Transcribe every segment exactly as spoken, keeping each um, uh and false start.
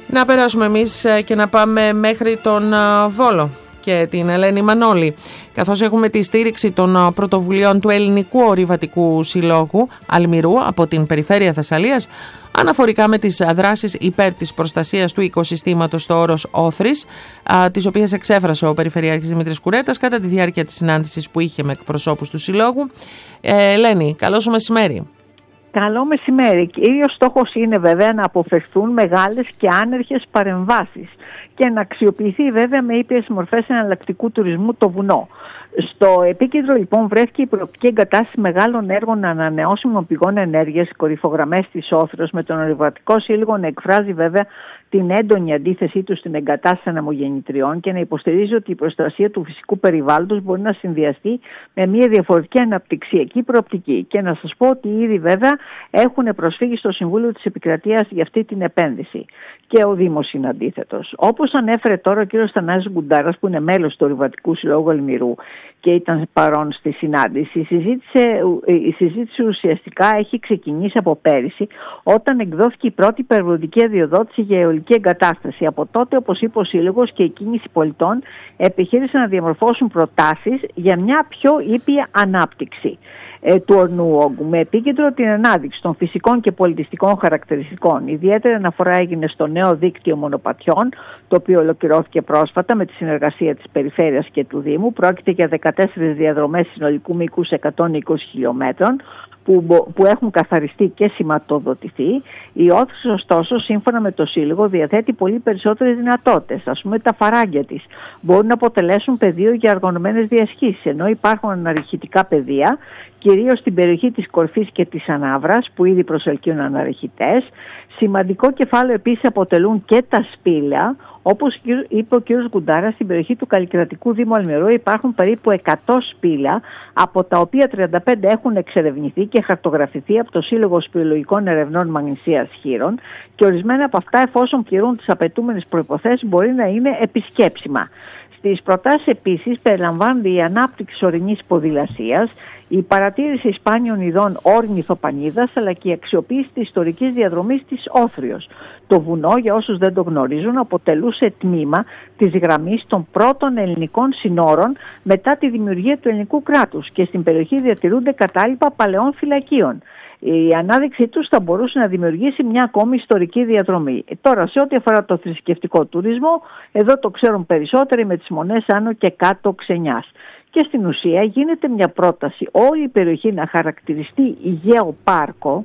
Να περάσουμε εμείς και να πάμε μέχρι τον Βόλο και την Ελένη Μανώλη, καθώς έχουμε τη στήριξη των πρωτοβουλειών του Ελληνικού Ορειβατικού Συλλόγου Αλμυρού από την Περιφέρεια Θεσσαλίας αναφορικά με τις δράσεις υπέρ της προστασίας του οικοσυστήματος στο όρος Όθρης, τις οποίες εξέφρασε ο Περιφερειάρχης Δημήτρης Κουρέτας κατά τη διάρκεια της συνάντησης που είχε με εκπροσώπους του Συλλόγου. Ε, Ελένη, καλό σου μεσημέρι. Καλό μεσημέρι. Κύριος στόχος είναι βέβαια να αποφευθούν μεγάλες και άνερχες παρεμβάσεις και να αξιοποιηθεί βέβαια με ήπιες μορφές εναλλακτικού τουρισμού το βουνό. Στο επίκεντρο λοιπόν βρέθηκε η προοπτική εγκατάσταση μεγάλων έργων ανανεώσιμων πηγών ενέργειας, κορυφογραμμές της Όθρος, με τον Ορειβατικό Σύλλογο να εκφράζει βέβαια την έντονη αντίθεσή του στην εγκατάσταση ανεμογεννητριών και να υποστηρίζει ότι η προστασία του φυσικού περιβάλλοντος μπορεί να συνδυαστεί με μια διαφορετική αναπτυξιακή προοπτική. Και να σας πω ότι ήδη βέβαια έχουν προσφύγει στο Συμβούλιο της Επικρατείας για αυτή την επένδυση. Και ο Δήμος είναι αντίθετος. Όπως ανέφερε τώρα ο κ. Θανάσης Γκουντάρας, που είναι μέλος του Ορειβατικού Συλλόγου Αλμυρού και ήταν παρόν στη συνάντηση, η συζήτηση, η συζήτηση ουσιαστικά έχει ξεκινήσει από πέρυσι, όταν εκδόθηκε η πρώτη περιβαλλοντική αδειοδότηση για αιωλική εγκατάσταση. Από τότε, όπως είπε ο Σύλλογος και η κίνηση πολιτών, επιχείρησαν να διαμορφώσουν προτάσεις για μια πιο ήπια ανάπτυξη ε, του ορεινού όγκου, με επίκεντρο την ανάδειξη των φυσικών και πολιτιστικών χαρακτηριστικών. Ιδιαίτερη αναφορά έγινε στο νέο δίκτυο μονοπατιών, το οποίο ολοκληρώθηκε πρόσφατα με τη συνεργασία της Περιφέρειας και του Δήμου. Πρόκειται για δεκατέσσερις διαδρομές συνολικού μήκους εκατόν είκοσι χιλιόμετρων, Που, που έχουν καθαριστεί και σηματοδοτηθεί. Η Όθρης, ωστόσο, σύμφωνα με το Σύλλογο, διαθέτει πολύ περισσότερες δυνατότητες. Ας πούμε, τα φαράγγια της μπορούν να αποτελέσουν πεδίο για οργανωμένες διασχίσεις, ενώ υπάρχουν αναρριχητικά πεδία, κυρίως στην περιοχή της Κορφής και της Ανάβρας, που ήδη προσελκύουν αναρριχητές. Σημαντικό κεφάλαιο επίσης αποτελούν και τα σπήλαια. Όπως είπε ο κ. Γκουντάρας, στην περιοχή του Καλλικρατικού Δήμου Αλμυρού υπάρχουν περίπου εκατό σπήλαια, από τα οποία τριάντα πέντε έχουν εξερευνηθεί και χαρτογραφηθεί από το Σύλλογο Σπηλαιολογικών Ερευνών Μαγνησίας Χήρων, και ορισμένα από αυτά, εφόσον πληρούν τις απαιτούμενες προϋποθέσεις, μπορεί να είναι επισκέψιμα. Στις προτάσεις επίσης περιλαμβάνονται η ανάπτυξη ορεινής ποδηλασίας, η παρατήρηση σπάνιων ειδών όρνηθοπανίδας, αλλά και η αξιοποίηση της ιστορικής διαδρομής της Όθριος. Το βουνό, για όσους δεν το γνωρίζουν, αποτελούσε τμήμα της γραμμής των πρώτων ελληνικών συνόρων μετά τη δημιουργία του ελληνικού κράτους και στην περιοχή διατηρούνται κατάλοιπα παλαιών φυλακίων. Η ανάδειξή τους θα μπορούσε να δημιουργήσει μια ακόμη ιστορική διαδρομή. Τώρα, σε ό,τι αφορά το θρησκευτικό τουρισμό, εδώ το ξέρουν περισσότεροι με τις μονές άνω και κάτω Ξενιάς. Και στην ουσία γίνεται μια πρόταση όλη η περιοχή να χαρακτηριστεί γεωπάρκο.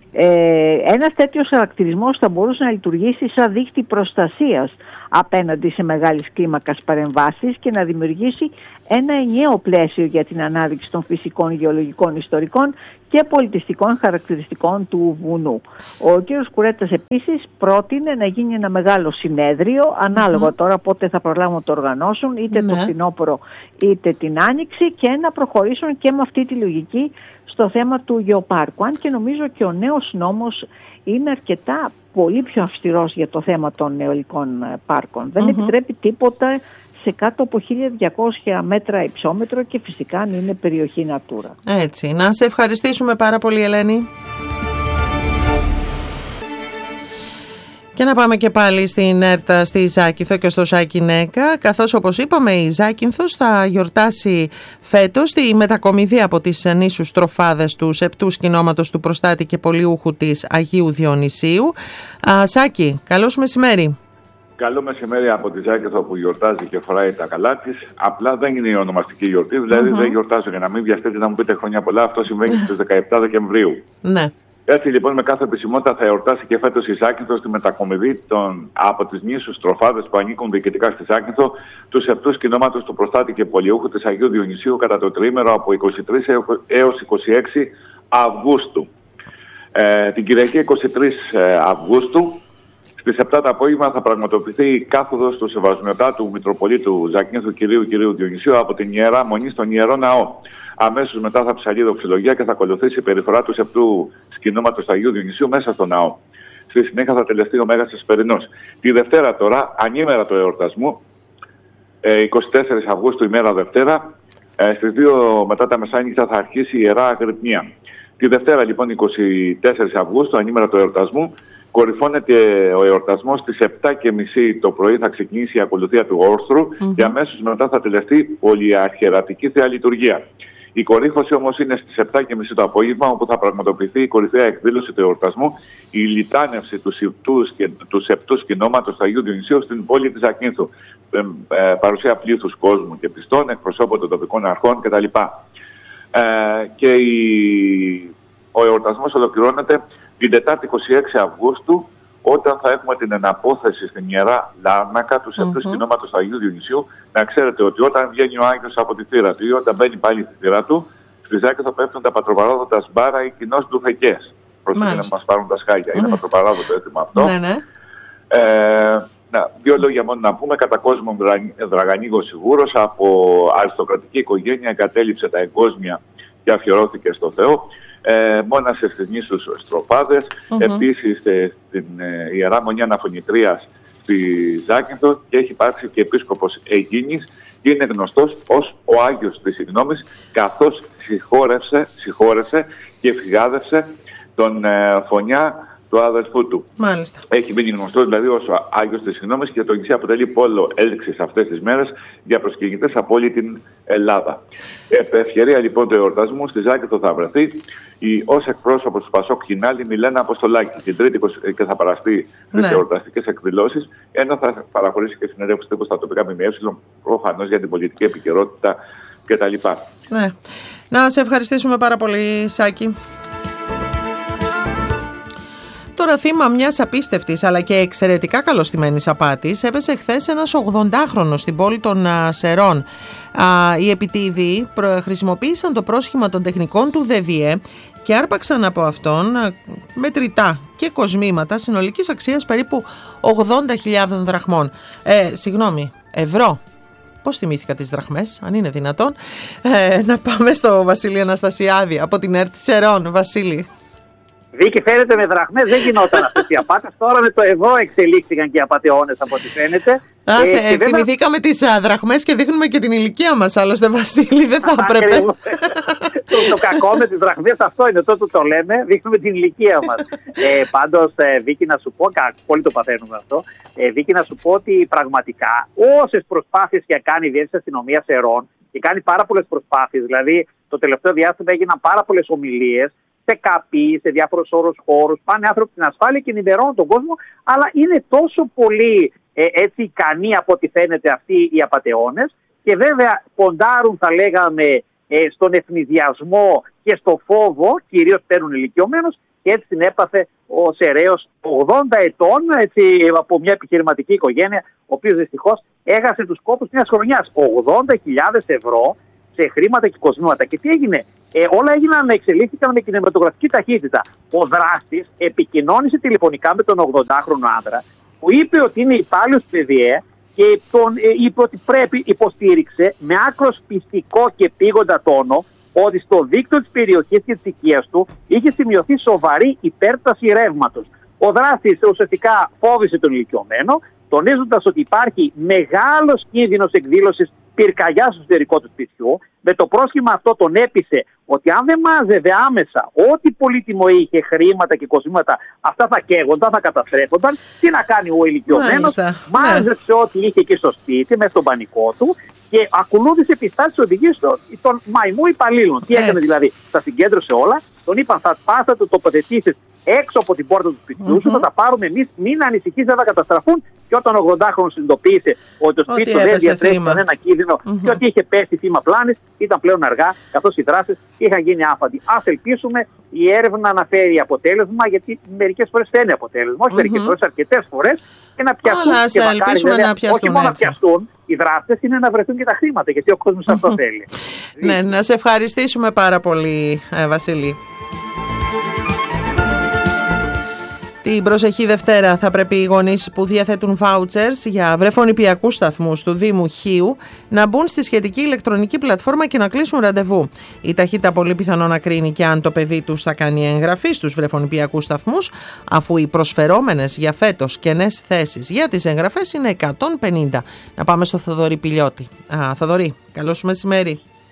Ε, ένας τέτοιος χαρακτηρισμός θα μπορούσε να λειτουργήσει σαν δίχτυ προστασίας απέναντι σε μεγάλης κλίμακας παρεμβάσεις και να δημιουργήσει ένα ενιαίο πλαίσιο για την ανάδειξη των φυσικών, γεωλογικών, ιστορικών και πολιτιστικών χαρακτηριστικών του βουνού. Ο κ. Κουρέτας επίσης πρότεινε να γίνει ένα μεγάλο συνέδριο, ανάλογα mm-hmm. τώρα πότε θα προλάβουν να το οργανώσουν, είτε mm-hmm. το φθινόπωρο είτε την άνοιξη, και να προχωρήσουν και με αυτή τη λογική στο θέμα του γεωπάρκου. Αν και νομίζω και ο νέος νόμος είναι αρκετά πολύ πιο αυστηρός για το θέμα των αιωλικών πάρκων. Δεν mm-hmm. επιτρέπει τίποτα σε κάτω από χίλια διακόσια μέτρα υψόμετρο και φυσικά αν είναι περιοχή Natura. Έτσι. Να σε ευχαριστήσουμε πάρα πολύ, Ελένη. Και να πάμε και πάλι στην Έρτα, στη Ζάκυνθο και στο Σάκη-Νέκα, καθώς, όπως είπαμε, η Ζάκυνθος θα γιορτάσει φέτος τη μετακομιδή από τις νήσους Τροφάδες του σεπτού σκηνώματος του προστάτη και πολιούχου της Αγίου Διονυσίου. Α, Σάκη, καλώς μεσημέρι. Καλό μεσημέρι από τη Ζάκυνθο, που γιορτάζει και φοράει τα καλά της. Απλά δεν είναι η ονομαστική γιορτή, δηλαδή mm-hmm. δεν γιορτάζω, για να μην βιαστείτε να μου πείτε χρόνια πολλά. Αυτό συμβαίνει στις δεκαεπτά Δεκεμβρίου. Ναι. Έτσι λοιπόν, με κάθε επισημότητα θα εορτάσει και φέτος η Ζάκυνθο τη μετακομιδή των, από τις νήσους Τροφάδες που ανήκουν διοικητικά στη Ζάκυνθο, του σεπτού σκηνώματος του προστάτη και πολιούχου της Αγίου Διονυσίου κατά το τριήμερο από είκοσι τρεις έως είκοσι έξι Αυγούστου. Ε, την Κυριακή είκοσι τρεις Αυγούστου, στις επτά το απόγευμα, θα πραγματοποιηθεί η κάθοδος του Σεβασμιωτάτου Μητροπολίτου Ζακύνθου Κυρίου Κυρίου Διονυσίου από την Ιερά Μονή στον Ιερό Ναό. Αμέσως μετά θα ψαλεί δοξολογία και θα ακολουθήσει η περιφορά του σεπτού σκηνώματος του Αγίου Διονυσίου μέσα στο ναό. Στη συνέχεια θα τελεστεί ο Μέγας Εσπερινός. Τη Δευτέρα τώρα, ανήμερα του εορτασμού, είκοσι τέσσερις Αυγούστου, ημέρα Δευτέρα, στις δύο μετά τα μεσάνυχτα θα αρχίσει η Ιερά Αγρυπνία. Τη Δευτέρα λοιπόν, είκοσι τέσσερις Αυγούστου, ανήμερα του εορτασμού, Κορυφώνεται ο εορτασμός στις επτά και μισή το πρωί, θα ξεκινήσει η ακολουθία του όρθρου mm-hmm. και αμέσως μετά θα τελεστεί πολυαρχιερατική θεά λειτουργία. Η κορύφωση όμως είναι στις επτά και μισή το απόγευμα, όπου θα πραγματοποιηθεί η κορυφαία εκδήλωση του εορτασμού, η λιτάνευση του, σεπτούς και, του σεπτού σκηνώματος του Αγίου Διονυσίου στην πόλη της Ζακίνθου. Ε, ε, παρουσία πλήθους κόσμου και πιστών, εκπροσώπων των τοπικών αρχών κτλ. Ε, και η, ο εορτασμός ολοκληρώνεται την Τετάρτη είκοσι έξι Αυγούστου, όταν θα έχουμε την εναπόθεση στην Ιερά Λάρνακα του σεπτού mm-hmm. σκηνώματος του Αγίου Διονυσίου. Να ξέρετε ότι όταν βγαίνει ο Άγιος από τη θύρα του ή όταν μπαίνει πάλι στη θύρα του, στη Ζάκυνθο πέφτουν τα πατροπαράδοτα σμπάρα ή κοινώς ντουφεκές. Προσθέτουν να μας πάρουν τα σχάγια. Mm. Είναι πατροπαράδοτο έθιμα αυτό. Ναι, ναι. Ε, να, δύο λόγια μόνο να πούμε. Κατά κόσμο Δραγανίγος Σιγούρος, από αριστοκρατική οικογένεια, εγκατέλειψε τα εγκόσμια και αφιερώθηκε στο Θεό. Ε, μόνασε στις νήσους Στροφάδες, mm-hmm. επίσης στην ε, Ιερά Μονή Αναφωνητρίας στη Ζάκυνθο, και έχει υπάρξει και επίσκοπος Αιγίνης και είναι γνωστός ως ο Άγιος της Συγγνώμης, καθώς συγχώρευσε, συγχώρεσε και φυγάδευσε τον ε, Φωνιά του αδελφού του. Μάλιστα. Έχει μείνει γνωστός δηλαδή ως ο Άγιος της Συγγνώμης και το νησί αποτελεί πόλο έλξης αυτές τις μέρες για προσκυνητές από όλη την Ελλάδα. Επ' ευκαιρία λοιπόν του εορτασμού στη Ζάκυνθο θα βρεθεί η ως εκπρόσωπος του Πασόκ Κινάλη Μιλένα Αποστολάκη την Τρίτη και θα παραστεί στις ναι. εορταστικές εκδηλώσεις, ενώ θα παραχωρήσει και συνέντευξη τύπου στα τοπικά ΜΜΕ, προφανώς για την πολιτική επικαιρότητα κτλ. Ναι. Να σε ευχαριστήσουμε πάρα πολύ, Σάκη. Τώρα, θύμα μιας απίστευτης αλλά και εξαιρετικά καλωστημένης απάτης έπεσε χθες ένας ογδοντάχρονος στην πόλη των α, Σερών. Α, οι επιτίδιοι χρησιμοποίησαν το πρόσχημα των τεχνικών του ΔΕΒΙΕ και άρπαξαν από αυτόν α, μετρητά και κοσμήματα συνολικής αξίας περίπου ογδόντα χιλιάδες δραχμών. Ε, συγγνώμη, ευρώ. Πώς θυμήθηκα τις δραχμές, αν είναι δυνατόν. Ε, να πάμε στο Βασίλη Αναστασιάδη από την ΕΡΤ Σερών. Βασίλη. Βίκη, φαίνεται με δραχμές δεν γινόταν αυτές οι απάτες. Τώρα με το ευρώ εξελίχθηκαν και οι απατεώνες από ό,τι φαίνεται. Άσε, ε, βέβαια... θυμηθήκαμε τις α, δραχμές και δείχνουμε και την ηλικία μας. Άλλωστε, Βασίλη, δεν θα έπρεπε. το, το κακό με τις δραχμές αυτό είναι, τότε το λέμε, δείχνουμε την ηλικία μας. ε, πάντως, ε, Βίκη, να σου πω, πολύ το παθαίνουμε αυτό, ε, Βίκη, να σου πω ότι πραγματικά όσες προσπάθειες και κάνει η Διεύθυνση Αστυνομίας Σερών, και κάνει πάρα πολλές προσπάθειες, δηλαδή το τελευταίο διάστημα έγιναν πάρα πολλές ομιλίες σε ΚΑΠΗ, σε διάφορους όρους χώρους, πάνε άνθρωποι στην ασφάλεια και ενημερώνουν τον κόσμο, αλλά είναι τόσο πολύ ε, έτσι ικανοί από ό,τι φαίνεται αυτοί οι απατεώνες και βέβαια ποντάρουν, θα λέγαμε, ε, στον ευνηδιασμό και στο φόβο, κυρίως παίρνουν ηλικιωμένους, και έτσι την έπαθε ο Σεραίος ογδόντα ετών, έτσι, από μια επιχειρηματική οικογένεια, ο οποίος δυστυχώς έχασε τους κόπους μιας χρονιάς. ογδόντα χιλιάδες ευρώ σε χρήματα και κοσμήματα. Και τι έγινε? Ε, όλα έγιναν, εξελίχθηκαν με κινηματογραφική ταχύτητα. Ο δράστης επικοινώνησε τηλεφωνικά με τον ογδοντάχρονο άντρα, που είπε ότι είναι υπάλληλος του ΔΕΒΙΕ και τον ε, είπε ότι πρέπει, υποστήριξε με άκρος πιστικό και πήγοντα τόνο ότι στο δίκτυο της περιοχής και της οικίας του είχε σημειωθεί σοβαρή υπέρταση ρεύματος. Ο δράστης ουσιαστικά φόβησε τον ηλικιωμένο, τονίζοντας ότι υπάρχει μεγάλος κίνδυνος εκδήλωσης πυρκαγιά στο εσωτερικό του σπιτιού. Με το πρόσχημα αυτό τον έπεισε ότι αν δεν μάζευε άμεσα ό,τι πολύτιμο είχε, χρήματα και κοσμήματα, αυτά θα καίγονταν, θα καταστρέφονταν. Τι να κάνει ο ηλικιωμένος? Μάζεψε ναι. ό,τι είχε και στο σπίτι, μέσα στον πανικό του, και ακολούθησε πιστά τις οδηγίες των μαϊμού υπαλλήλων. Τι έκανε δηλαδή? Τα συγκέντρωσε όλα, τον είπαν θα πας, το τοποθετήσεις έξω από την πόρτα του σπιτιού mm-hmm. σου, θα τα πάρουμε εμείς, μην ανησυχείς, δεν θα καταστραφούν. Και όταν ο ογδοντάχρονος συνειδητοποίησε ότι το σπίτι του δεν διατρέχει κανένα κίνδυνο mm-hmm. και ότι είχε πέσει θύμα πλάνης, ήταν πλέον αργά, καθώς οι δράσεις είχαν γίνει άφαντοι. Ας ελπίσουμε η έρευνα να φέρει αποτέλεσμα, γιατί μερικές φορές φέρνει αποτέλεσμα, όχι mm-hmm. μερικές φορές, αρκετές φορές, και να πιαστούν. Αλλά και μακάρι, βέβαια, να πιαστούν, όχι μόνο να πιαστούν οι δράστες, είναι να βρεθούν και τα χρήματα, γιατί ο κόσμος αυτό θέλει. Ναι, να σε ευχαριστήσουμε πάρα πολύ, Βασίλη. Την προσεχή Δευτέρα θα πρέπει οι γονείς που διαθέτουν vouchers για βρεφονιπιακούς σταθμούς του Δήμου Χίου να μπουν στη σχετική ηλεκτρονική πλατφόρμα και να κλείσουν ραντεβού. Η ταχύτητα πολύ πιθανό να κρίνει και αν το παιδί τους θα κάνει εγγραφή στους βρεφονιπιακούς σταθμούς, αφού οι προσφερόμενες για φέτος κενές θέσεις για τις εγγραφές είναι εκατόν πενήντα. Να πάμε στο Θοδωρή Πηλιώτη. Α, Θοδωρή, καλώς σου μεσημέρι.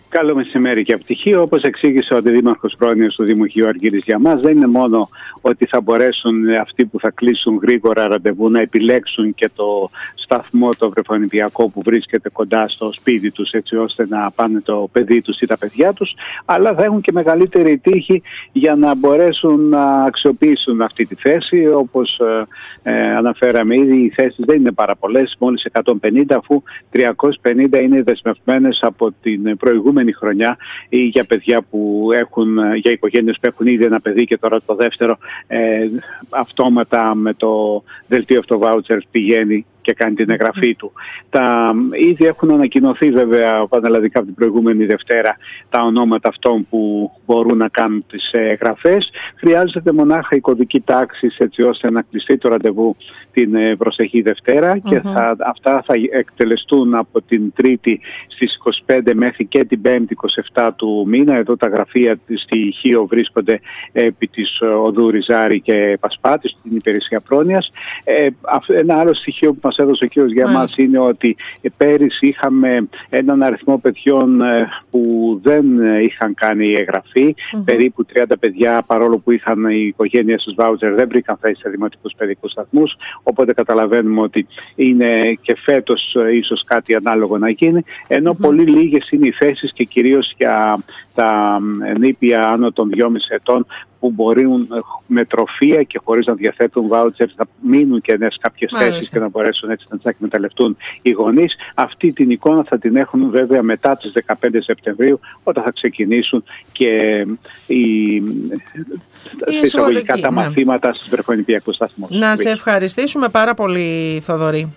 Καλό μεσημέρι και ευτυχία. Όπως εξήγησε ο αντιδήμαρχος πρόνοιας του Δημοχείου Αργύρης, για μας δεν είναι μόνο ότι θα μπορέσουν αυτοί που θα κλείσουν γρήγορα ραντεβού να επιλέξουν και το σταθμό το βρεφονιπιακό που βρίσκεται κοντά στο σπίτι τους, έτσι ώστε να πάνε το παιδί τους ή τα παιδιά τους, αλλά θα έχουν και μεγαλύτερη τύχη για να μπορέσουν να αξιοποιήσουν αυτή τη θέση. Όπως ε, ε, αναφέραμε ήδη, οι θέσεις δεν είναι πάρα πολλές, μόλις εκατόν πενήντα, αφού τριακόσιες πενήντα είναι δεσμευμένες από την προηγούμενη χρονιά ή για παιδιά που έχουν, για οικογένειες που έχουν ήδη ένα παιδί και τώρα το δεύτερο ε, αυτόματα με το δελτίο αυτοβάουτσερ πηγαίνει και κάνει την εγγραφή του. Τα, ήδη έχουν ανακοινωθεί βέβαια πανελλαδικά από την προηγούμενη Δευτέρα τα ονόματα αυτών που μπορούν να κάνουν τις εγγραφές. Χρειάζεται μονάχα η κωδική τάξη έτσι ώστε να κλειστεί το ραντεβού την προσεχή Δευτέρα mm-hmm. και θα, αυτά θα εκτελεστούν από την Τρίτη στις είκοσι πέντε μέχρι και την Πέμπτη είκοσι επτά του μήνα. Εδώ τα γραφεία στη Χίο βρίσκονται επί της οδού Ριζάρη και Πασπάτη στην υπηρεσία πρόνοιας. Ε, ένα άλλο στοιχείο που μας έδωσε ο κύριος για μας είναι ότι πέρυσι είχαμε έναν αριθμό παιδιών που δεν είχαν κάνει εγγραφή. Mm-hmm. Περίπου τριάντα παιδιά, παρόλο που είχαν οι οικογένειες τους βάουτσερ, δεν βρήκαν θέση σε δημοτικούς παιδικούς σταθμούς. Οπότε καταλαβαίνουμε ότι είναι και φέτος ίσως κάτι ανάλογο να γίνει. Ενώ mm-hmm. πολύ λίγες είναι οι θέσεις και κυρίως για τα νήπια άνω των δυόμισι ετών που μπορούν με τροφία και χωρίς να διαθέτουν βάουτσερ να μείνουν και σε κάποιες θέσεις και να μπορέσουν έτσι να τις εκμεταλλευτούν οι γονείς. Αυτή την εικόνα θα την έχουν βέβαια μετά τις δεκαπέντε Σεπτεμβρίου, όταν θα ξεκινήσουν και οι, σε εισαγωγικά τα ναι. μαθήματα στους βρεφονιπιακούς σταθμούς. Να σε ευχαριστήσουμε πάρα πολύ, Θοδωρή.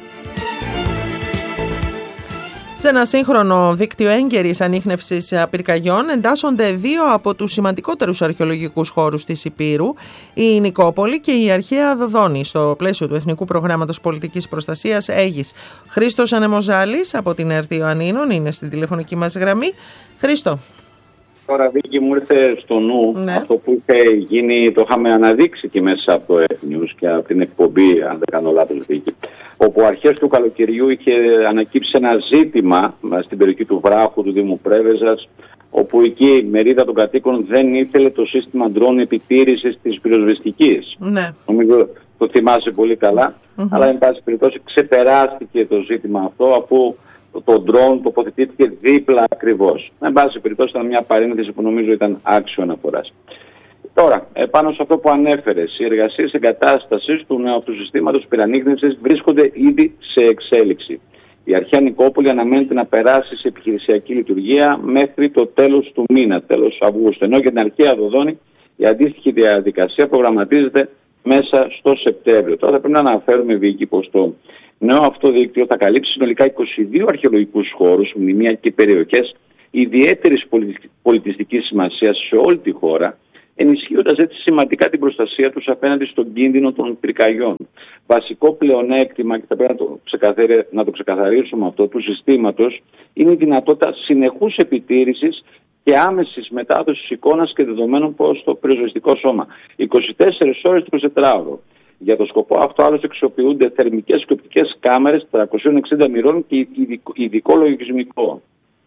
Σε ένα σύγχρονο δίκτυο έγκαιρης ανίχνευσης πυρκαγιών εντάσσονται δύο από τους σημαντικότερους αρχαιολογικούς χώρους της Ηπείρου, η Νικόπολη και η αρχαία Δοδόνη, στο πλαίσιο του Εθνικού Προγράμματος Πολιτικής Προστασίας Αίγης. Χρήστος Ανεμοζάλης από την ΕΡΤ Ιωαννίνων είναι στην τηλεφωνική μας γραμμή. Χρήστο. Τώρα, Βίκη, μου ήρθε στο νου ναι. αυτό που είχε γίνει, το είχαμε αναδείξει και μέσα από το Εθνιούς και από την εκπομπή, αν δεν κάνω λάθος, Βίκη, όπου αρχές του καλοκαιριού είχε ανακύψει ένα ζήτημα στην περιοχή του Βράχου, του Δήμου Πρέβεζας, όπου εκεί η μερίδα των κατοίκων δεν ήθελε το σύστημα ντρόν επιτήρησης της πυροσβεστικής. Ναι. Νομίζω το θυμάσαι πολύ καλά, mm-hmm. αλλά εν πάση περιπτώσει ξεπεράστηκε το ζήτημα αυτό, αφού το ντρόν τοποθετήθηκε δίπλα ακριβώς. Εν πάση περιπτώσει ήταν μια παρένθεση που νομίζω ήταν άξιο αναφοράς. Τώρα, πάνω σε αυτό που ανέφερες, οι εργασίες εγκατάστασης του νέου αυτού συστήματος πυρανίχνευσης βρίσκονται ήδη σε εξέλιξη. Η αρχαία Νικόπολη αναμένεται να περάσει σε επιχειρησιακή λειτουργία μέχρι το τέλος του μήνα, τέλος Αυγούστου. Ενώ για την αρχαία Δοδόνη η αντίστοιχη διαδικασία προγραμματίζεται μέσα στο Σεπτέμβριο. Τώρα θα πρέπει να αναφέρουμε, Βίκη, πως το νέο αυτό δίκτυο θα καλύψει συνολικά είκοσι δύο αρχαιολογικούς χώρους, μνημεία και περιοχές ιδιαίτερης πολιτιστικής σημασίας σε όλη τη χώρα, ενισχύοντας έτσι σημαντικά την προστασία τους απέναντι στον κίνδυνο των πυρκαγιών. Βασικό πλεονέκτημα, και θα πρέπει να το, να το ξεκαθαρίσουμε αυτό, του συστήματος είναι η δυνατότητα συνεχούς επιτήρησης και άμεσης μετάδοσης εικόνας και δεδομένων προς το πυροσβεστικό σώμα. είκοσι τέσσερις ώρες το εικοσιτετράωρο. Για το σκοπό αυτό άλλωστε αξιοποιούνται θερμικές και οπτικές κάμερες τριακόσιων εξήντα μοιρών και ειδικό λογισμικό.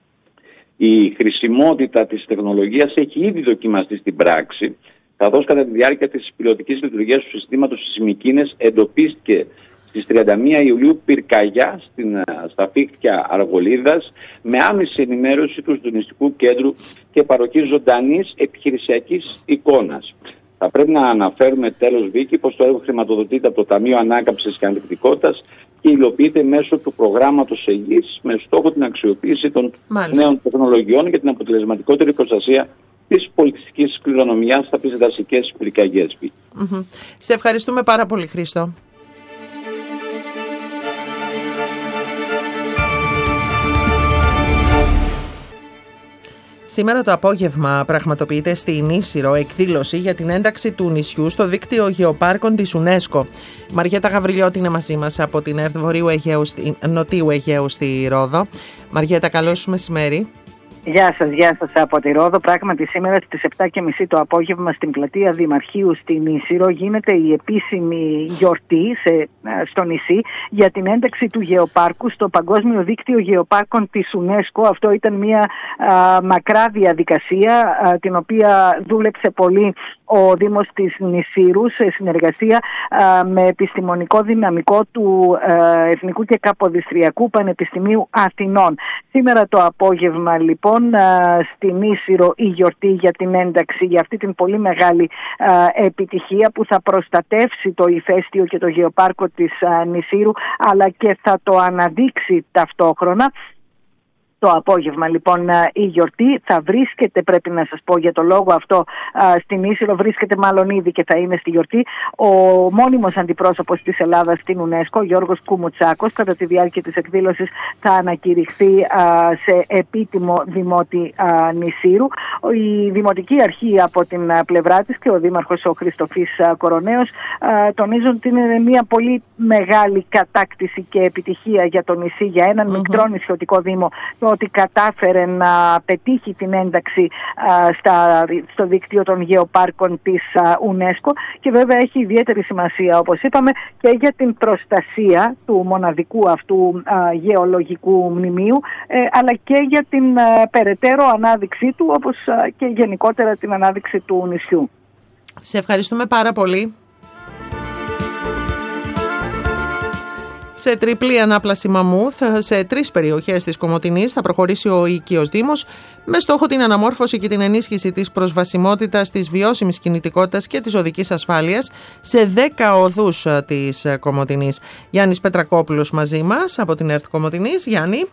Η χρησιμότητα της τεχνολογίας έχει ήδη δοκιμαστεί στην πράξη, καθώς κατά τη διάρκεια της πιλωτικής λειτουργίας του συστήματος στις Μυκίνες εντοπίστηκε στις τριάντα μία Ιουλίου πυρκαγιά στην, στα φύκτια Αργολίδας, με άμεση ενημέρωση του συντονιστικού κέντρου και παροχή ζωντανής επιχειρησιακής εικόνας. Θα πρέπει να αναφέρουμε τέλος, Βίκη, πως το έργο χρηματοδοτείται από το Ταμείο Ανάκαμψης και Ανθεκτικότητας και υλοποιείται μέσω του προγράμματος Αιγής με στόχο την αξιοποίηση των Μάλιστα. νέων τεχνολογιών για την αποτελεσματικότερη προστασία της πολιτιστικής κληρονομιάς από τις δασικές πυρκαγιές. Mm-hmm. Σε ευχαριστούμε πάρα πολύ, Χρήστο. Σήμερα το απόγευμα πραγματοποιείται στην Ίσυρο εκδήλωση για την ένταξη του νησιού στο δίκτυο γεωπάρκων της UNESCO. Η Μαριέτα Γαβριλιώτη είναι μαζί μας από την ΕΡΤ Βορείου Αιγαίου, Νοτίου Αιγαίου στη Ρόδο. Μαριέτα, καλό σου μεσημέρι. Γεια σας, γεια σας από τη Ρόδο. Πράγματι σήμερα στις επτά και μισή το απόγευμα στην πλατεία Δημαρχείου στην Ίσυρο γίνεται η επίσημη γιορτή σε, στο νησί για την ένταξη του Γεωπάρκου στο Παγκόσμιο Δίκτυο Γεωπάρκων της UNESCO. Αυτό ήταν μια α, μακρά διαδικασία α, την οποία δούλεψε πολύ ο Δήμος της Νησύρου σε συνεργασία α, με επιστημονικό δυναμικό του α, Εθνικού και Καποδιστριακού Πανεπιστημίου Αθηνών. Σήμερα το απόγευμα λοιπόν στην Ίσυρο η γιορτή για την ένταξη, για αυτή την πολύ μεγάλη α, επιτυχία που θα προστατεύσει το ηφαίστειο και το γεωπάρκο της α, Νησύρου, αλλά και θα το αναδείξει ταυτόχρονα. Το απόγευμα λοιπόν η γιορτή θα βρίσκεται, πρέπει να σας πω για το λόγο αυτό, στην Ίσυρο βρίσκεται μάλλον ήδη και θα είναι στη γιορτή ο μόνιμος αντιπρόσωπος της Ελλάδας στην UNESCO, Γιώργος Κουμουτσάκος. Κατά τη διάρκεια της εκδήλωσης θα ανακηρυχθεί σε επίτιμο δημότη Νησύρου. Η Δημοτική Αρχή από την πλευρά της και ο Δήμαρχος ο Χριστοφής Κοροναίος τονίζουν ότι είναι μια πολύ μεγάλη κατάκτηση και επιτυχία για το νησί, για έναν mm-hmm. μικρό νησιωτικό δήμο, ότι κατάφερε να πετύχει την ένταξη α, στα, στο δίκτυο των γεωπάρκων της α, UNESCO, και βέβαια έχει ιδιαίτερη σημασία, όπως είπαμε, και για την προστασία του μοναδικού αυτού α, γεωλογικού μνημείου, ε, αλλά και για την α, περαιτέρω ανάδειξή του, όπως α, και γενικότερα την ανάδειξη του νησιού. Σε ευχαριστούμε πάρα πολύ. Σε τριπλή ανάπλαση μαμούθ σε τρεις περιοχές της Κομοτηνής θα προχωρήσει ο οικείος Δήμος με στόχο την αναμόρφωση και την ενίσχυση της προσβασιμότητας, της βιώσιμης κινητικότητας και της οδικής ασφάλειας σε δέκα οδούς της Κομοτηνής. Γιάννης Πετρακόπουλος μαζί μας από την ΕΡΤ Κομοτηνής. Γιάννη.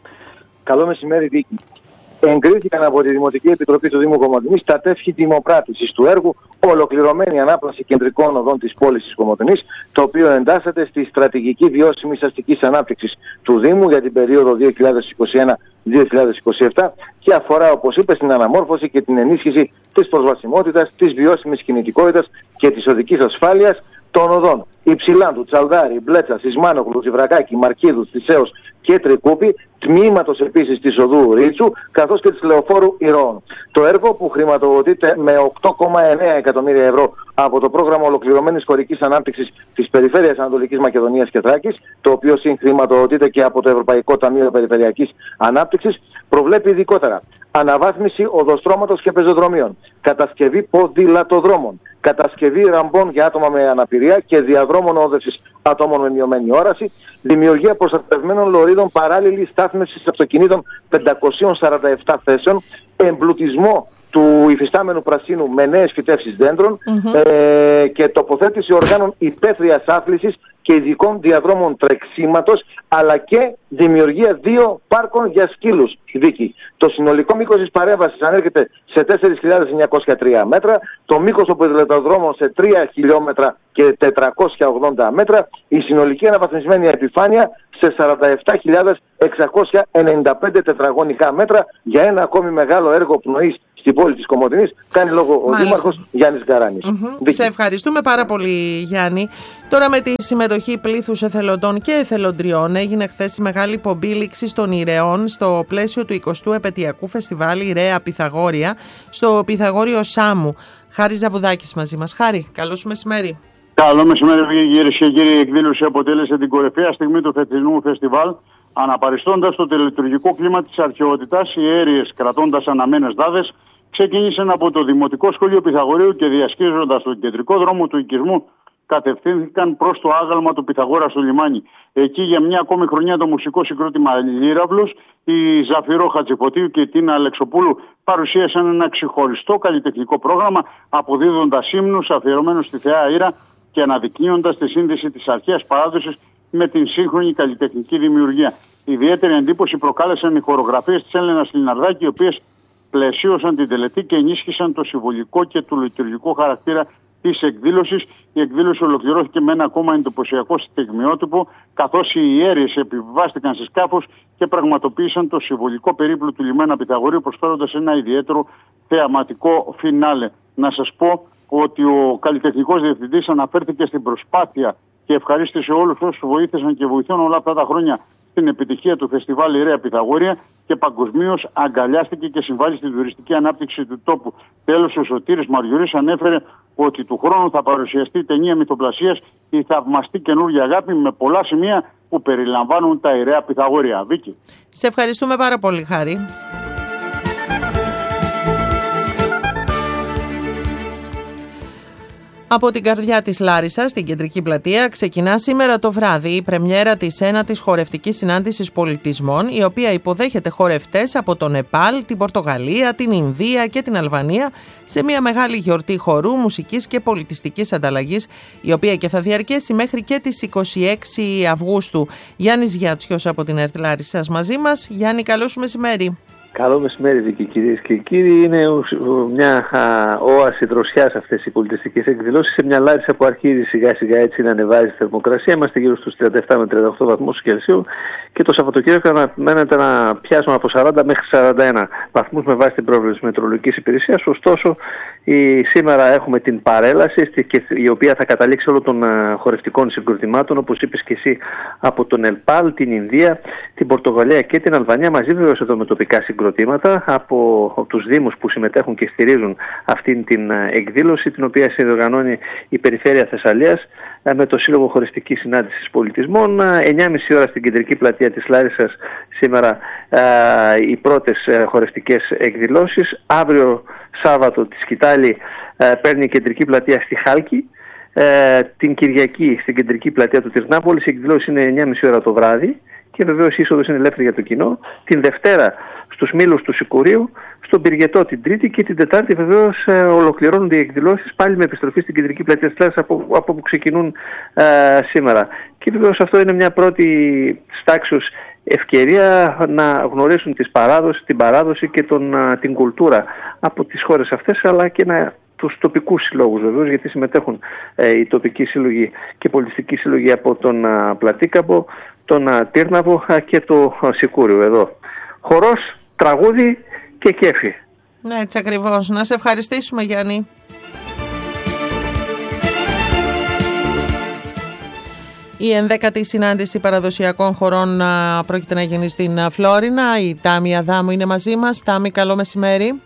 Καλό μεσημέρι, Βίκη. Εγκρίθηκαν από τη Δημοτική Επιτροπή του Δήμου Κομοτηνής τα τεύχη τιμοπράτησης του έργου ολοκληρωμένη ανάπλαση κεντρικών οδών της πόλης της Κομοτηνής, το οποίο εντάσσεται στη στρατηγική βιώσιμης αστικής ανάπτυξης του Δήμου για την περίοδο δύο χιλιάδες είκοσι ένα με δύο χιλιάδες είκοσι επτά και αφορά, όπως είπε, στην αναμόρφωση και την ενίσχυση της προσβασιμότητας, της βιώσιμης κινητικότητας και της οδικής ασφάλειας των οδών Υψηλάντου, Τσαλδάρη, Μπλέτσας, Ισμάνογλου, Ζιβρακάκη, Μαρκίδου, Θησέως και Τρικούπη, τμήματος επίσης της οδού Ρίτσου, καθώς και της λεωφόρου Ηρώων. Το έργο, που χρηματοδοτείται με οκτώ κόμμα εννέα εκατομμύρια ευρώ από το πρόγραμμα ολοκληρωμένης χωρικής ανάπτυξης της Περιφέρειας Ανατολικής Μακεδονίας και Θράκης, το οποίο συγχρηματοδοτείται και από το Ευρωπαϊκό Ταμείο Περιφερειακής Ανάπτυξης, προβλέπει ειδικότερα αναβάθμιση οδοστρώματος και πεζοδρομίων, κατασκευή ποδηλατοδρόμων, κατασκευή ραμπών για άτομα με αναπηρία και διαδρόμων όδευσης ατόμων με μειωμένη όραση, δημιουργία προστατευμένων λωρίδων παράλληλης στάθμευσης αυτοκινήτων πεντακόσιες σαράντα επτά θέσεων, εμπλουτισμό του υφιστάμενου πρασίνου με νέες φυτεύσεις δέντρων mm-hmm. ε, και τοποθέτηση οργάνων υπαίθριας άθλησης και ειδικών διαδρόμων τρεξίματος, αλλά και δημιουργία δύο πάρκων για σκύλους. Βίκη. Το συνολικό μήκος της παρέμβασης ανέρχεται σε τέσσερις χιλιάδες εννιακόσια τρία μέτρα, το μήκος των ποδηλατοδρόμων σε τρία χιλιόμετρα και τετρακόσια ογδόντα μέτρα, η συνολική αναβαθμισμένη επιφάνεια σε σαράντα επτά χιλιάδες εξακόσια ενενήντα πέντε τετραγωνικά μέτρα, για ένα ακόμη μεγάλο έργο πνοής στην πόλη της Κομοτηνής. Κάνει λόγο ο Μάλιστα. Δήμαρχος Γιάννης Γκαράνης. Mm-hmm. Σε ευχαριστούμε πάρα πολύ, Γιάννη. Τώρα, με τη συμμετοχή πλήθους εθελοντών και εθελοντριών, έγινε χθες η μεγάλη πομπή λήξης των Ιρεών στο πλαίσιο του εικοστού επαιτειακού φεστιβάλ Ιρέα Πυθαγόρια στο Πυθαγόριο Σάμου. Χάρης Ζαβουδάκης μαζί μας. Χάρη, καλό σου μεσημέρι. Καλό μεσημέρι, κυρίες και κύριοι. Η εκδήλωση αποτέλεσε την κορυφαία στιγμή του φετινού φεστιβάλ, αναπαριστώντας το τελετουργικό κλίμα της αρχαιότητας. Οι αίριες, κρατώντας αναμένες δάδες, ξεκίνησαν από το Δημοτικό Σχολείο Πυθαγορείου και, διασχίζοντας τον κεντρικό δρόμο του οικισμού, κατευθύνθηκαν προς το άγαλμα του Πυθαγόρα στο λιμάνι. Εκεί, για μια ακόμη χρονιά, το μουσικό συγκρότημα Λύραυλος, η Ζαφυρό Χατζηφωτίου και η Τίνα Αλεξοπούλου παρουσίασαν ένα ξεχωριστό καλλιτεχνικό πρόγραμμα, αποδίδοντας ύμνους αφιερωμένους στη Θεά Ήρα και αναδεικνύοντας τη σύνδεση της αρχαίας παράδοσης με την σύγχρονη καλλιτεχνική δημιουργία. Ιδιαίτερη εντύπωση προκάλεσαν οι χορογραφίες της Έλενας Λιναρδάκη, οι οποίες πλαισίωσαν την τελετή και ενίσχυσαν το συμβολικό και το λειτουργικό χαρακτήρα της εκδήλωσης. Η εκδήλωση ολοκληρώθηκε με ένα ακόμα εντυπωσιακό στιγμιότυπο, καθώς οι ιέρειες επιβιβάστηκαν σε σκάφος και πραγματοποίησαν το συμβολικό περίπλου του λιμένα Πυθαγορείου, προσφέροντας ένα ιδιαίτερο θεαματικό φινάλε. Να σας πω ότι ο καλλιτεχνικός διευθυντής αναφέρθηκε στην προσπάθεια και ευχαρίστησε όλους όσους βοήθησαν και βοηθούν όλα αυτά τα χρόνια στην επιτυχία του φεστιβάλ Ιερέα Πυθαγόρια και παγκοσμίως αγκαλιάστηκε και συμβάλλει στην τουριστική ανάπτυξη του τόπου. Τέλος, ο Σωτήρης Μαριουρής ανέφερε ότι του χρόνου θα παρουσιαστεί ταινία μυθοπλασίας «Η θαυμαστή καινούργια αγάπη» με πολλά σημεία που περιλαμβάνουν τα Ιερέα Πυθαγόρια. Βίκη. Σε ευχαριστούμε πάρα πολύ, Χάρη. Από την καρδιά της Λάρισσας, στην Κεντρική Πλατεία, ξεκινά σήμερα το βράδυ η πρεμιέρα της ένατης χορευτικής συνάντησης πολιτισμών, η οποία υποδέχεται χορευτές από το Νεπάλ, την Πορτογαλία, την Ινδία και την Αλβανία σε μια μεγάλη γιορτή χορού, μουσικής και πολιτιστικής ανταλλαγής, η οποία και θα διαρκέσει μέχρι και τις είκοσι έξι Αυγούστου. Γιάννης Γιάτσιος από την ΕΡΤ Λάρισσας μαζί μας. Γιάννη, καλό σου μεσημέρι. Καλό μεσημέρι, Βίκη, κυρίες και κύριοι. Είναι μια α, όαση δροσιάς αυτές οι πολιτιστικές εκδηλώσεις σε μια Λάρισα που αρχίζει σιγά σιγά έτσι να ανεβάζει τη θερμοκρασία. Είμαστε γύρω στους τριάντα επτά με τριάντα οκτώ βαθμούς Κελσίου και το Σαββατοκύριακο αναμένεται να πιάσουμε από σαράντα μέχρι σαράντα ένα βαθμούς με βάση την πρόβλεψη μετεωρολογικής υπηρεσίας. Ωστόσο, η, σήμερα έχουμε την παρέλαση η οποία θα καταλήξει όλων των α, χορευτικών συγκροτημάτων, όπως είπες και εσύ, από τον Νεπάλ, την Ινδία, την Πορτογαλία και την Αλβανία, μαζί βεβαίως εδώ με τοπικά συγκροτήματα από τους Δήμους που συμμετέχουν και στηρίζουν αυτήν την εκδήλωση, την οποία συνδιοργανώνει η Περιφέρεια Θεσσαλίας με το Σύλλογο Χωριστικής Συνάντησης Πολιτισμών. εννιά και μισή ώρα στην Κεντρική Πλατεία της Λάρισσας σήμερα οι πρώτες χορευτικές εκδηλώσεις. Αύριο Σάββατο τη σκητάλη παίρνει η Κεντρική Πλατεία στη Χάλκη. Την Κυριακή στην Κεντρική Πλατεία του Τυρνάπολης η εκδηλώση είναι εννιά και μισή ώρα το βράδυ και βεβαίως η είσοδος είναι ελεύθερη για το κοινό. Την Δευτέρα στους Μήλους του Σικουρίου, στον Πυργετό την Τρίτη και την Τετάρτη βεβαίως ε, ολοκληρώνονται οι εκδηλώσεις πάλι με επιστροφή στην Κεντρική Πλατεία της Λάρισσας από, από που ξεκινούν ε, σήμερα. Και βεβαίως αυτό είναι μια πρώτη στάξεως ευκαιρία να γνωρίσουν τις παράδοση, την παράδοση και τον, α, την κουλτούρα από τις χώρες αυτές, αλλά και να τους τοπικούς συλλόγους βεβαίως, γιατί συμμετέχουν ε, οι τοπικοί σύλλογοι και πολιτιστικοί σύλλογοι από τον α, Πλατήκαμπο, τον α, Τύρναβο α, και το α, Σικούριο εδώ. Χορός, τραγούδι και κέφι. Ναι, έτσι ακριβώς. Να σε ευχαριστήσουμε, Γιάννη. Η ενδέκατη συνάντηση παραδοσιακών χωρών α, πρόκειται να γίνει στην α, Φλόρινα. Η Τάμι Αδάμου είναι μαζί μας. Τάμι, καλό μεσημέρι.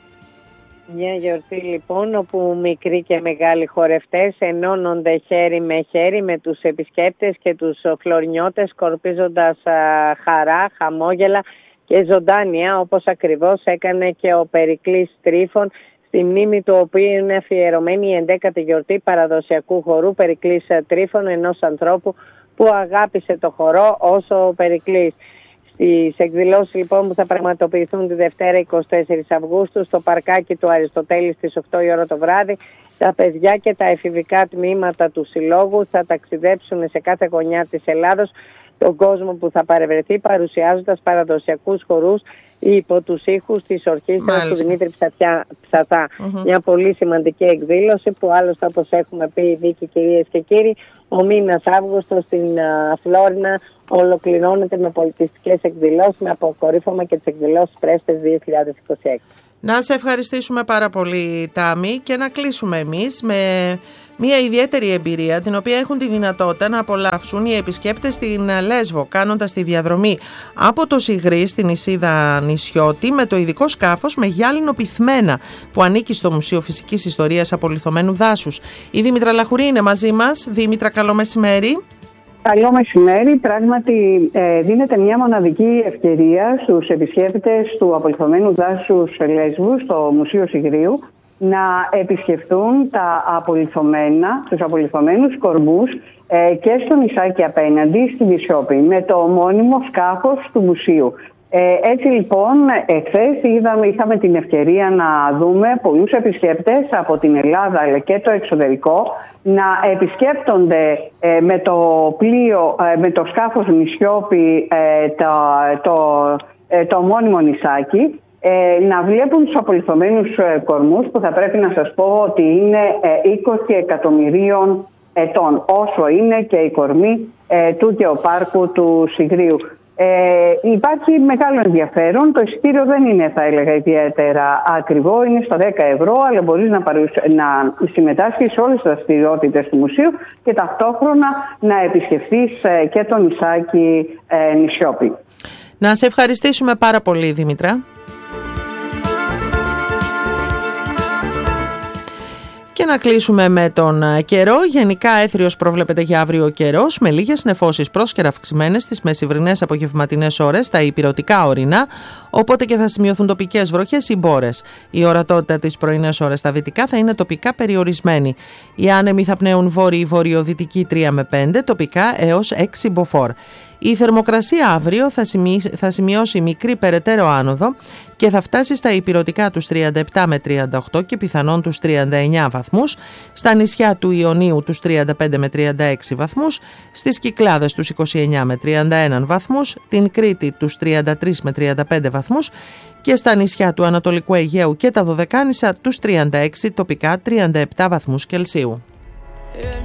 Μια γιορτή λοιπόν όπου μικροί και μεγάλοι χορευτές ενώνονται χέρι με χέρι με τους επισκέπτες και τους φλωρινιώτες, σκορπίζοντας α, χαρά, χαμόγελα και ζωντάνια, όπως ακριβώς έκανε και ο Περικλής Τρίφων, στη μνήμη του οποίου είναι αφιερωμένη η ενδέκατη γιορτή παραδοσιακού χορού Περικλής Τρίφων, ενός ανθρώπου που αγάπησε το χορό όσο ο Περικλής. Στις εκδηλώσεις λοιπόν που θα πραγματοποιηθούν τη Δευτέρα εικοστή τέταρτη Αυγούστου στο παρκάκι του Αριστοτέλη στις οκτώ η ώρα το βράδυ, τα παιδιά και τα εφηβικά τμήματα του Συλλόγου θα ταξιδέψουν σε κάθε γωνιά της Ελλάδος, τον κόσμο που θα παρευρεθεί παρουσιάζοντας παραδοσιακούς χορούς υπό τους ήχους της ορχήστρας του Δημήτρη Ψαθιά, Ψαθά. Mm-hmm. Μια πολύ σημαντική εκδήλωση που άλλωστε, όπως έχουμε πει, Βίκη, κυρίες και κύριοι, ο μήνας Αύγουστος στην uh, Φλόρινα ολοκληρώνεται με πολιτιστικές εκδηλώσεις, με αποκορύφωμα και τις εκδηλώσεις Πρέστες δύο χιλιάδες είκοσι έξι. Να σε ευχαριστήσουμε πάρα πολύ, Τάμι, και να κλείσουμε εμείς με μια ιδιαίτερη εμπειρία την οποία έχουν τη δυνατότητα να απολαύσουν οι επισκέπτες στην Λέσβο, κάνοντας τη διαδρομή από το Σιγρή στην Ισίδα Νησιώτη με το ειδικό σκάφος με γυάλινο πυθμένα που ανήκει στο Μουσείο Φυσικής Ιστορίας Απολιθωμένου Δάσους. Η Δήμητρα Λαχουρή είναι μαζί μας. Δήμητρα, καλό μεσημέρι. Καλό μεσημέρι. Πράγματι ε, δίνεται μια μοναδική ευκαιρία στους επισκέπτες του Απολιθωμένου Δάσους Λέσβου στο Μουσείο Σιγρίου να επισκεφτούν τα απολιθωμένα, τους απολιθωμένους κορμούς ε, και στο νησάκι απέναντι στη Βυσσόπη με το ομώνυμο σκάφος του μουσείου. Ε, έτσι λοιπόν, εχθές είδαμε, είχαμε την ευκαιρία να δούμε πολλούς επισκέπτες από την Ελλάδα αλλά και το εξωτερικό να επισκέπτονται ε, με το πλοίο, ε, με το σκάφος Νησιώπη ε, το, το, ε, το ομώνυμο νησάκι, ε, να βλέπουν τους απολιθωμένους ε, κορμούς που θα πρέπει να σας πω ότι είναι ε, είκοσι εκατομμυρίων ετών, όσο είναι και η κορμή ε, του γεωπάρκου του Σιγρίου. Ε, υπάρχει μεγάλο ενδιαφέρον. Το εισιτήριο δεν είναι, θα έλεγα, ιδιαίτερα ακριβό. Είναι στα δέκα ευρώ, αλλά μπορείς να, παρουσ... να συμμετάσχεις σε όλες τις δραστηριότητες του μουσείου και ταυτόχρονα να επισκεφθείς και το νησάκι ε, Νησιώπη. Να σε ευχαριστήσουμε πάρα πολύ, Δήμητρα. Και να κλείσουμε με τον καιρό. Γενικά έθριος προβλέπεται για αύριο καιρός, με λίγες νεφώσεις πρόσκαιρα αυξημένες στις μεσημβρινές απογευματινές ώρες στα ηπειρωτικά ορεινά, οπότε και θα σημειωθούν τοπικές βροχές ή μπόρες. Η ορατότητα τις πρωινές ώρες στα δυτικά θα είναι τοπικά περιορισμένη. Οι άνεμοι θα πνέουν βόρειο-βορειοδυτική τρία με πέντε, τοπικά έως έξι μποφόρ. Η θερμοκρασία αύριο θα, σημει... θα σημειώσει μικρή περαιτέρω άνοδο και θα φτάσει στα ηπειρωτικά τους τριάντα επτά με τριάντα οκτώ και πιθανόν τους τριάντα εννέα βαθμούς, στα νησιά του Ιωνίου τους τριάντα πέντε με τριάντα έξι βαθμούς, στις Κυκλάδες τους είκοσι εννέα με τριάντα ένα βαθμούς, την Κρήτη τους τριάντα τρία με τριάντα πέντε βαθμούς και στα νησιά του Ανατολικού Αιγαίου και τα Δωδεκάνησα τους τριάντα έξι, τοπικά τριάντα επτά βαθμούς Κελσίου.